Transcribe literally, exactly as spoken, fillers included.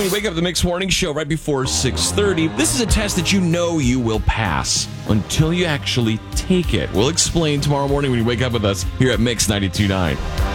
morning. Wake up the Mix Morning Show right before six thirty. This is a test that you know you will pass until you actually take it. We'll explain tomorrow morning when you wake up with us here at Mix ninety-two point nine.